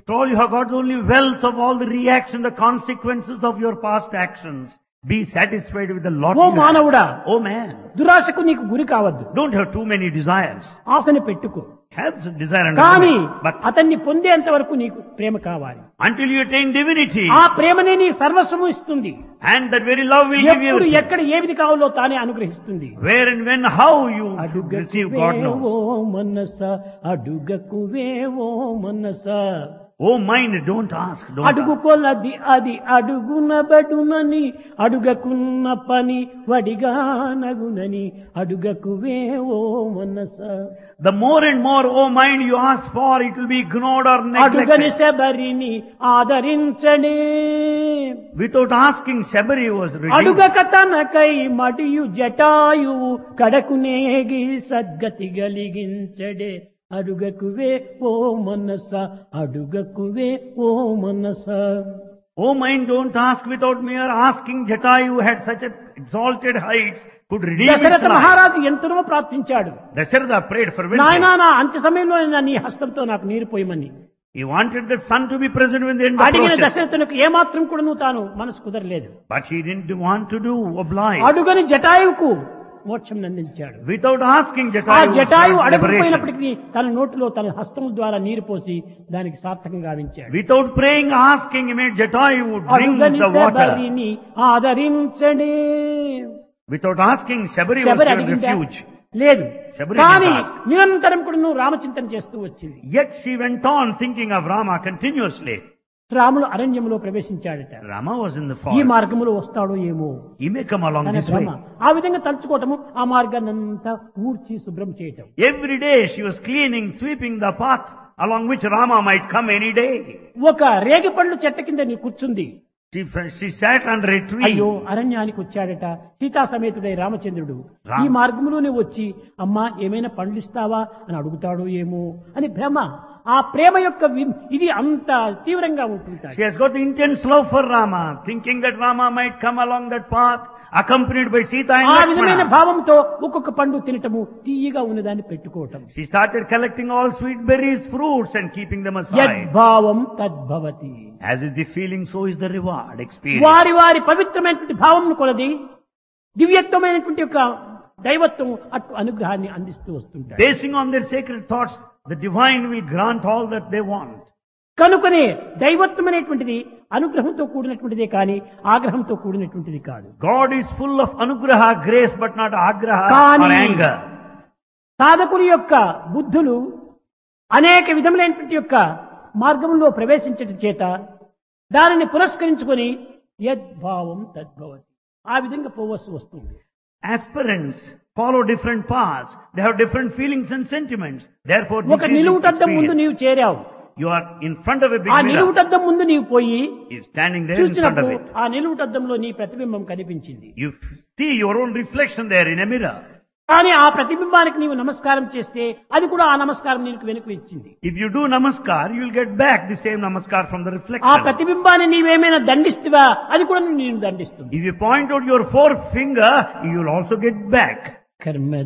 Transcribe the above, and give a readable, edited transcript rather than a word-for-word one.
After all, you have got only wealth of all the reaction, the consequences of your past actions. Be satisfied with the lot oh you have. మానవుడా, Oh man, దురాశకు నీకు గురి కావద్దు. don't have too many desires. ఆశని పెట్టుకో. Have some desire and కానీ but అతన్ని పొందేంత వరకు నీకు ప్రేమ కావాలి. until you attain divinity, ఆ ప్రేమనే నీ సర్వస్వము ఇస్తుంది. and that very love will give you ఎప్పుడు everything. ఎక్కడ ఏది కావాలో తానే అనుగ్రహిస్తుంది. Where and when, how you receive, God knows. అడుగకువేవో మనస, అడుగకువేవో మనస, Oh mind, don't ask, don't ask. అడుగు కొలది అది అడుగునబడునని, అడుగకున్న పని వడిగా నగునని, అడుగకువేవో మనస. The more and more, oh mind, you ask for, it will be ignored or అడుగని neglected. శబరిని ఆదరించడే, Without asking, Shabari was redeemed. అడుగక తనకై మడియు Jatayu కడకునేగి సద్గతి గలిగించడే. అడుగకువే ఓ మనస, అడుగకువే ఓ మనస. Oh mind, don't ask without mere asking. Jatayu had such a exalted heights, could redeem his Dasharatha life. మహారాజు ఎంతనో ప్రార్థించాడు. Dasharatha prayed for నాయనా, wisdom. నా అంత్య సమయంలో నీ హస్తంతో నాకు నీరు పోయమని He wanted that son to be present when the end అడిగిన approaches. దశరథునికి ఏమాత్రం కూడా నువ్వు తాను మనసు కుదరలేదు. But he didn't want to do oblige. అడుగని జటాయువుకు మోక్షం అందించాడు. Without asking, ఆ Jatayu was Jatayu granted liberation. అడగకపోయినప్పటికీ తన నోటిలో తన హస్తముల ద్వారా నీరు పోసి దానికి సార్థకంగా గావించాడు. Without praying, asking, he made Jatayu would drink అడుగని the water. శబరిని ఆదరించడే. Without asking, Shabari was Sabari given అడిగిందా? refuge. లేదు. శబరి కానీ didn't ask. నిరంతరం కూడా నువ్వు రామచింతన చేస్తూ వచ్చింది. Yet she went on thinking of Rama continuously. రాముడు అరణ్యంలో ప్రవేశించాడట. Rama was in the ఈ forest. మార్గంలో వస్తాడో ఏమో He may come along తన this way. భ్రమ. ఆ విధంగా తలుచుకోవటము, ఆ మార్గాన్ని అంతా ఊడ్చి శుభ్రం చేయటం. Every day she was cleaning, sweeping the path along which Rama might come any day. ఒక రేగి పండ్లు చెట్ట కింద నీ కూర్చుంది. She sat under a tree. అయ్యో, అరణ్యానికి వచ్చాడట సీతా సమేతుడై రామచంద్రుడు. రామ. ఈ మార్గంలోనే వచ్చి అమ్మా ఏమైనా పండ్లు ఇస్తావా అని అడుగుతాడో ఏమో అని భ్రమ. ఆ ప్రేమ యొక్క ఇది అంత తీవ్రంగా ఉంటుంటాయి. She has got the intense love for Rama, thinking that Rama might come along that path, accompanied by Sita and ఆ విధమైన Lakshmana. భావంతో ఒక్కొక్క పండు తినటము, తీయగా ఉన్నదాన్ని పెట్టుకోవటం. She started collecting all sweet berries, fruits, and keeping them aside. యద్భావం తద్భవతి. As is the feeling, so is the reward experience. వారి వారి పవిత్రమైనటువంటి భావం కొలది దివ్యత్వమైనటువంటి యొక్క దైవత్వం అటు అనుగ్రహాన్ని అందిస్తూ వస్తుంటారు. Basing on their sacred thoughts, the divine will grant all that they want. కనుకనే దైవత్వం అనేటువంటిది అనుగ్రహంతో కూడినటువంటిదే కానీ ఆగ్రహంతో కూడినటువంటిది కాదు. God is full of anugraha, grace, but not agraha కానీ or anger. సాధకుని యొక్క బుద్ధులు అనేక విధములైనటువంటి యొక్క మార్గంలో ప్రవేశించడం చేత దానిని పురస్కరించుకొని యద్భావం తద్భవతి, ఆ విధంగా పోవలసి వస్తుంది. Aspirants follow different paths. They have different feelings and sentiments. Therefore, ఒక this is నిలువుటద్దం ముందు experience. నీవు చేరావు. You are in front of a big ఆ mirror. నిలువుటద్దం ముందు నీవు పోయి You're standing there in front of చూసినప్పుడు it. ఆ నిలువుటద్దంలో నీ ప్రతిబింబం కనిపించింది. You see your own reflection there in a mirror. కానీ ఆ ప్రతిబింబానికి నీవు నమస్కారం చేస్తే అది కూడా ఆ నమస్కారం నీకు వెనుక ఇచ్చింది. If you do namaskar, you will get back the same namaskar from the ఆ reflection. ప్రతిబింబాన్ని నీవేమైనా దండిస్తువా, అది కూడా నేను దండిస్తుంది. If you point out your forefinger, you will also get back. కర్మ